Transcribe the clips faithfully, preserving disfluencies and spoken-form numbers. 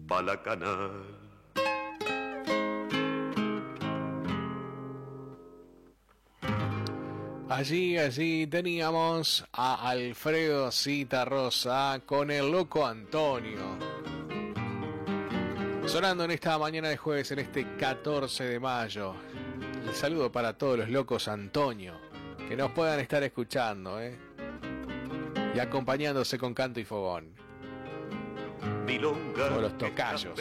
Balacanal. Allí, allí teníamos a Alfredo Citarrosa con el Loco Antonio. Sonando en esta mañana de jueves, en este catorce de mayo. El saludo para todos los locos Antonio que nos puedan estar escuchando, ¿eh? Y acompañándose con canto y fogón. Milonga, o los tocayos.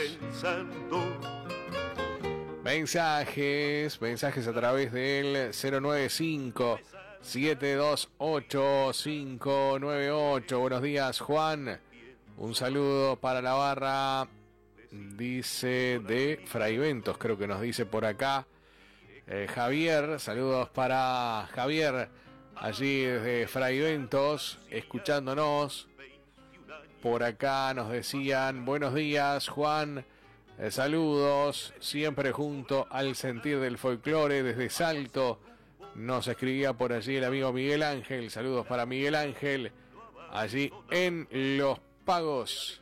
Mensajes, mensajes a través del cero nueve cinco, siete dos ocho, cinco nueve ocho. Buenos días, Juan. Un saludo para la barra, dice, de Fraiventos, creo que nos dice por acá. Eh, Javier, saludos para Javier, allí desde Fraiventos, escuchándonos. Por acá nos decían, buenos días, Juan. Eh, saludos, siempre junto al sentir del folclore desde Salto. Nos escribía por allí el amigo Miguel Ángel. Saludos para Miguel Ángel, allí en Los Pagos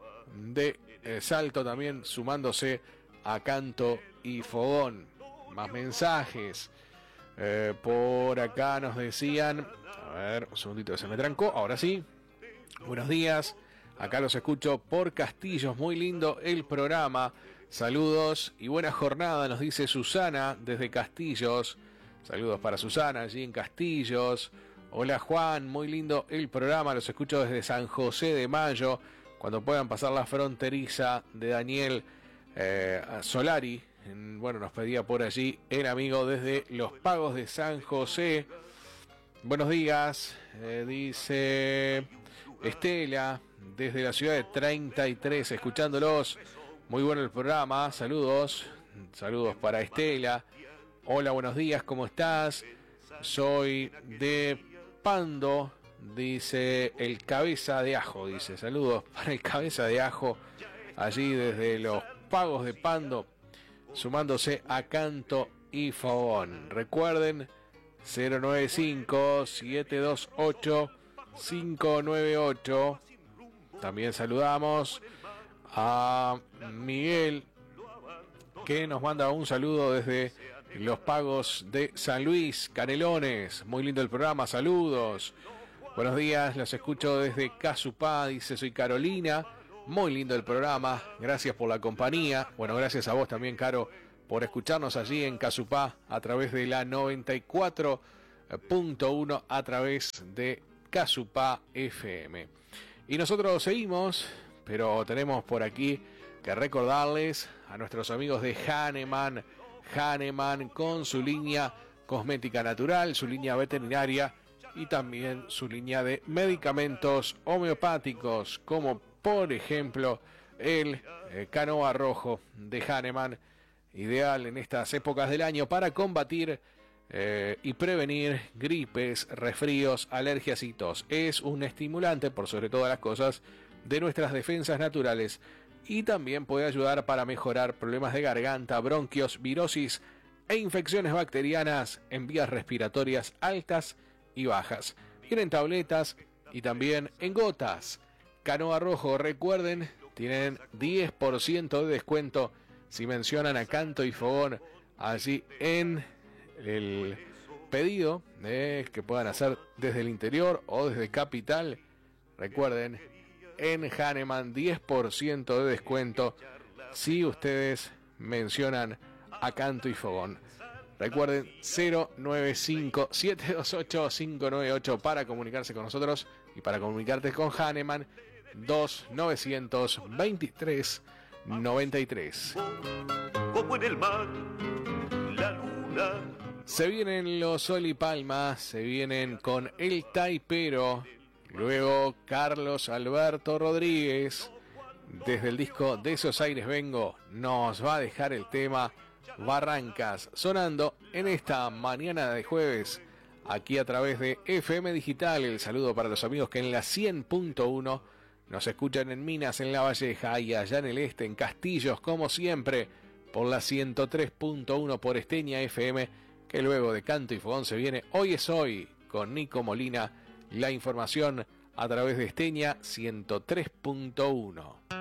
de eh, Salto, también sumándose a canto y fogón. Más mensajes. Eh, por acá nos decían, a ver, un segundito, se me trancó, ahora sí. Buenos días. Acá los escucho por Castillos, muy lindo el programa. Saludos y buena jornada, nos dice Susana desde Castillos. Saludos para Susana allí en Castillos. Hola Juan, muy lindo el programa, los escucho desde San José de Mayo. Cuando puedan pasar la fronteriza de Daniel eh, Solari. Bueno, nos pedía por allí el amigo desde Los Pagos de San José. Buenos días, eh, dice Estela, desde la ciudad de treinta y tres, escuchándolos. Muy bueno el programa, saludos. Saludos para Estela. Hola, buenos días, ¿cómo estás? Soy de Pando, dice el Cabeza de Ajo, dice. Saludos para el Cabeza de Ajo, allí desde Los Pagos de Pando, sumándose a canto y fogón. Recuerden, cero nueve cinco, siete dos ocho, cinco nueve ocho. También saludamos a Miguel, que nos manda un saludo desde Los Pagos de San Luis, Canelones. Muy lindo el programa, saludos. Buenos días, los escucho desde Casupá, dice, soy Carolina. Muy lindo el programa, gracias por la compañía. Bueno, gracias a vos también, Caro, por escucharnos allí en Casupá a través de la noventa y cuatro punto uno, a través de Casupá F M. Y nosotros seguimos, pero tenemos por aquí que recordarles a nuestros amigos de Hahnemann, Hahnemann con su línea cosmética natural, su línea veterinaria y también su línea de medicamentos homeopáticos, como por ejemplo el eh, Canoa Rojo de Hahnemann, ideal en estas épocas del año para combatir Eh, y prevenir gripes, resfríos, alergias y tos. Es un estimulante, por sobre todas las cosas, de nuestras defensas naturales y también puede ayudar para mejorar problemas de garganta, bronquios, virosis e infecciones bacterianas en vías respiratorias altas y bajas. Vienen en tabletas y también en gotas. Canoa Rojo, recuerden, tienen diez por ciento de descuento si mencionan a Canto y Fogón allí en el pedido eh, que puedan hacer desde el interior o desde Capital. Recuerden, en Hahnemann diez por ciento de descuento si ustedes mencionan a Canto y Fogón. Recuerden, cero nueve cinco, siete dos ocho, cinco nueve ocho para comunicarse con nosotros, y para comunicarte con Hahnemann dos nueve dos tres, nueve tres. Como en el mar, la luna. Se vienen los Sol y Palma, se vienen con El Taipero, luego Carlos Alberto Rodríguez, desde el disco De Esos Aires Vengo, nos va a dejar el tema Barrancas, sonando en esta mañana de jueves, aquí a través de F M Digital. El saludo para los amigos que en la cien punto uno nos escuchan en Minas, en La Valleja, y allá en el este, en Castillos, como siempre, por la ciento tres punto uno por Esteña F M, que luego de Canto y Fogón se viene Hoy es Hoy con Nico Molina, la información a través de Esteña ciento tres punto uno.